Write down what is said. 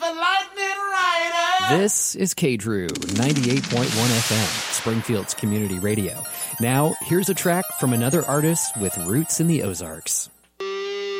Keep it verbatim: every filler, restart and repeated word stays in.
the lightning rider. This is K-Drew, ninety-eight point one F M, Springfield's community radio. Now, here's a track from another artist with roots in the Ozarks.